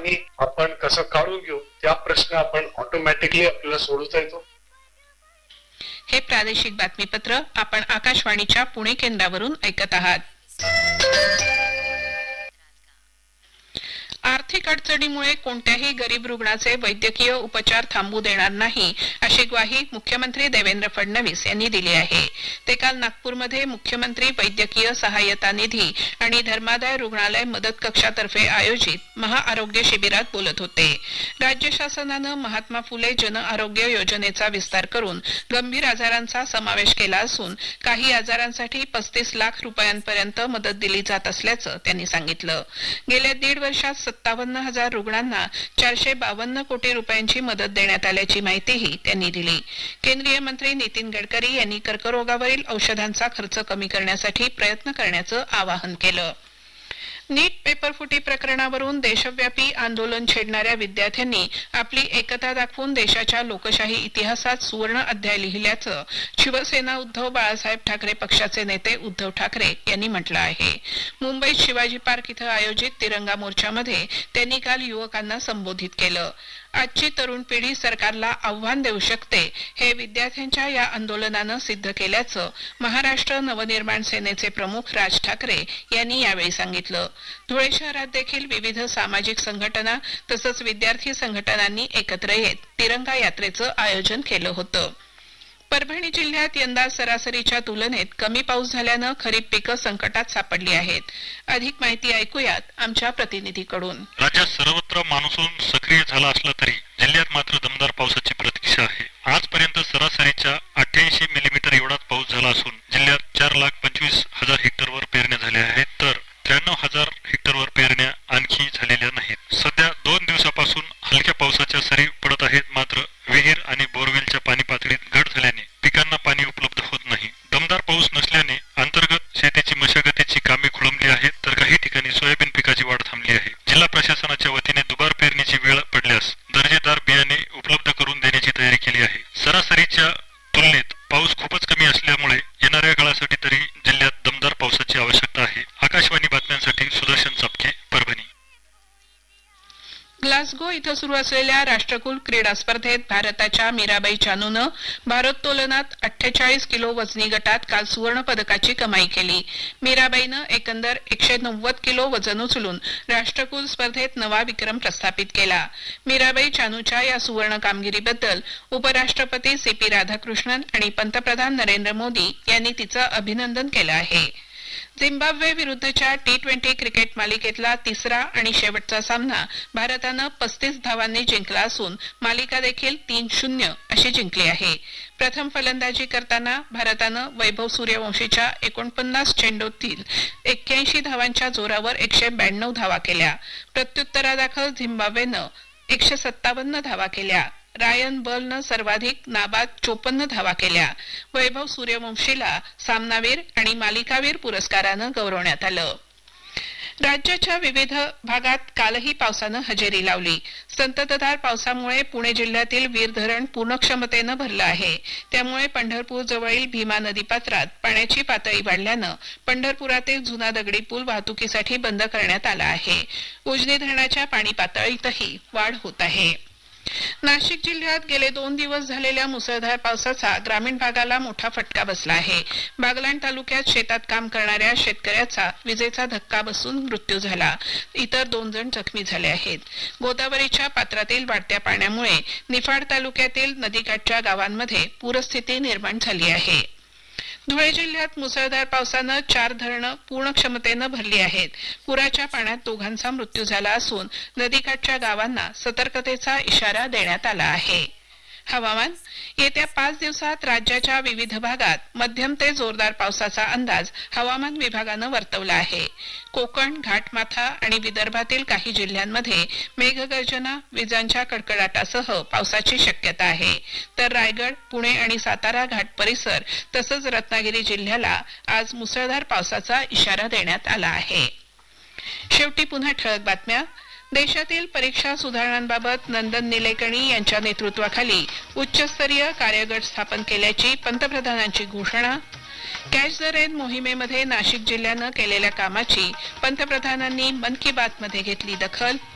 पाणी आपण कसं काढून घेऊ त्या प्रश्न आपण ऑटोमॅटिकली आपल्याला सोडवता येतो. हे प्रादेशिक बातमीपत्र आपण आकाशवाणीच्या पुणे केंद्रावरून ऐकत आहात. आर्थिक अडचणीमुळे कोणत्याही गरीब रुग्णाचे वैद्यकीय उपचार थांबू देणार नाही अशी ग्वाही मुख्यमंत्री देवेंद्र फडणवीस यांनी दिली आहे. ते काल नागपूरमध्ये मुख्यमंत्री वैद्यकीय सहाय्यता निधी आणि धर्मादाय रुग्णालय मदत कक्षातर्फे आयोजित महाआरोग्य शिबिरात बोलत होते. राज्य शासनानं महात्मा फुले जन आरोग्य योजनेचा विस्तार करून गंभीर आजारांचा समावेश केला असून काही आजारांसाठी 35 लाख रुपयांपर्यंत मदत दिली जात असल्याचं त्यांनी सांगितलं. गेल्या 1.5 वर्षात 57,000 रुग्णांना 452 कोटी रुपयांची मदत देण्यात आल्याची माहितीही त्यांनी दिली. केंद्रीय मंत्री नितीन गडकरी यांनी कर्करोगावरील औषधांचा खर्च कमी करण्यासाठी प्रयत्न करण्याचं आवाहन केलं. नीट पेपरफुटी प्रकरणावरून देशव्यापी आंदोलन छेडणाऱ्या विद्यार्थ्यांनी आपली एकता दाखवून देशाच्या लोकशाही इतिहासात सुवर्ण अध्याय लिहिल्याचं शिवसेना उद्धव बाळासाहेब ठाकरे पक्षाचे नेते उद्धव ठाकरे यांनी म्हटलं आहे. मुंबईत शिवाजी पार्क इथं आयोजित तिरंगा मोर्चामध्ये त्यांनी काल युवकांना संबोधित केलं. आजची तरुण पिढी सरकारला आव्हान देऊ शकते हे विद्यार्थ्यांच्या या आंदोलनानं सिद्ध केल्याचं महाराष्ट्र नवनिर्माण सेनेचे प्रमुख राज ठाकरे यांनी यावेळी सांगितलं. धुळे शहरात देखील विविध सामाजिक संघटना तसंच विद्यार्थी संघटनांनी एकत्र येत तिरंगा यात्रेचं आयोजन केलं होतं. परभणी जिल्ह्यात यंदा सरासरीच्या तुलनेत कमी पाऊस झाल्यानं खरीप पिकं संकटात सापडली आहेत. अधिक माहिती ऐकूयात आमच्या प्रतिनिधीकडून. राज्यात सर्वत्र मान्सून सक्रिय झाला असला तरी जिल्ह्यात मात्र दमदार पावसाची प्रतीक्षा आहे. आजपर्यंत सरासरीच्या 88 मिलीमीटर एवढाच पाऊस झाला असून जिल्ह्यात 4,25,000 हेक्टरवर पेरण्या झाल्या आहेत तर 93,000 हेक्टरवर पेरण्या आणखी झालेल्या नाहीत. सध्या 2 दिवसापासून हलक्या पावसाच्या सरी पडत आहेत. मात्र विहीर आणि बोरवेलच्या पाणी पातळीत घट झाल्याने पिकांना पाणी उपलब्ध होत नाही. दमदार पाऊस नसल्याने अंतर्गत शेतीची मशागतीची कामे खोळंबली आहेत तर काही ठिकाणी सोयाबीन पिकाची वाढ थांबली आहे. जिल्हा प्रशासनाच्या वतीने दुबार पेरणीची वेळ पडल्यास दर्जेदार बियाणे उपलब्ध करून देण्याची तयारी केली आहे. सरासरीच्या तुलनेत पाऊस खूपच कमी असल्यामुळे येणाऱ्या काळासाठी तरी जिल्ह्यात दमदार पावसाची आवश्यकता आहे. आकाशवाणी बातम्यांसाठी सुदर्शन चापके, परभणी. ग्लासगो इथं सुरू असलेल्या राष्ट्रकुल क्रीडा स्पर्धेत भारताच्या मीराबाई चानूनं भारोत्तोलनात 48 किलो वजनी गटात काल सुवर्ण पदकाची कमाई केली. मीराबाईनं एकंदर 190 किलो वजन उचलून राष्ट्रकुल स्पर्धेत नवा विक्रम प्रस्थापित केला. मीराबाई चानूच्या या सुवर्ण कामगिरीबद्दल उपराष्ट्रपती CP राधाकृष्णन आणि पंतप्रधान नरेंद्र मोदी यांनी तिचं अभिनंदन केलं आहे. झिम्बाब्वे विरुद्धच्या T20 क्रिकेट मालिकेतला तिसरा आणि शेवटचा सामना भारतानं 35 धावांनी जिंकला असून मालिका देखील 3-0 अशी जिंकली आहे. प्रथम फलंदाजी करताना भारतानं वैभव सूर्यवंशीच्या 49 चेंडूतील 81 धावांच्या जोरावर 192 धावा केल्या. प्रत्युत्तरादाखल झिम्बाब्वेनं 157 धावा केल्या. रायन बर्लनं सर्वाधिक नाबाद 54 धावा केल्या. वैभव सूर्यवंशीला सामनावीर आणि मालिकावीर पुरस्कारानं गौरवण्यात आलं. राज्याच्या विविध भागात कालही पावसानं हजेरी लावली. संततधार पावसामुळे पुणे जिल्ह्यातील वीर धरण पूर्ण क्षमतेनं भरलं आहे. त्यामुळे पंढरपूर जवळील भीमा नदीपात्रात पाण्याची पातळी वाढल्यानं पंढरपुरातील जुना दगडी पूल वाहतुकीसाठी बंद करण्यात आला आहे. उजनी धरणाच्या पाणी पातळीतही वाढ होत आहे. नाशिक जिल्ह्यात गेले 2 दिवस झालेल्या मुसळधार पावसाचा ग्रामीण भागाला मोठा फटका बसला आहे. बागलाण तालुक्यात शेतात काम करणाऱ्या शेतकऱ्याचा विजेचा धक्का बसून मृत्यू झाला. इतर 2 जण जखमी झाले आहेत. गोदावरीच्या पात्रातील वाढत्या पाण्यामुळे निफाड तालुक्यातील नदीकाठच्या गावांमध्ये पूरस्थिती निर्माण झाली आहे. धुळे जिल्ह्यात मुसळधार पावसानं 4 धरणं पूर्ण क्षमतेनं भरली आहेत. पुराच्या पाण्यात 2घांचा मृत्यू झाला असून नदीकाठच्या गावांना सतर्कतेचा इशारा देण्यात आला आहे. हवामान. येत्या 5 दिवसात राज्याच्या विविध भागात मध्यम ते जोरदार पावसाचा अंदाज हवामान विभागानं वर्तवला आहे. कोकण, घाटमाथा आणि विदर्भातील काही जिल्ह्यांमध्ये मेघगर्जना, विजांच्या कडकडाटासह पावसाची शक्यता आहे. तर रायगड, पुणे आणि सातारा घाट परिसर तसंच रत्नागिरी जिल्ह्याला आज मुसळधार पावसाचा इशारा देण्यात आला आहे. शेवटी पुन्हा ठळक बातम्या. देशातील परीक्षा सुधारणांबाबत नंदन निलेकणी यांच्या नेतृत्वाखाली उच्चस्तरीय कार्यगट स्थापन केल्याची पंतप्रधानांची घोषणा. कॅच द रेन मोहिमेमध्ये नाशिक जिल्ह्यानं केलेल्या कामाची पंतप्रधानांनी मन की बात मध्ये घेतली दखल.